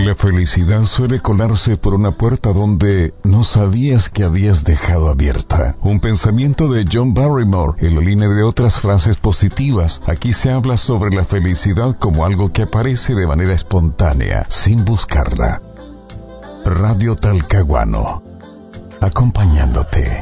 La felicidad suele colarse por una puerta donde no sabías que habías dejado abierta. Un pensamiento de John Barrymore en la línea de otras frases positivas. Aquí se habla sobre la felicidad como algo que aparece de manera espontánea, sin buscarla. Radio Talcahuano, acompañándote.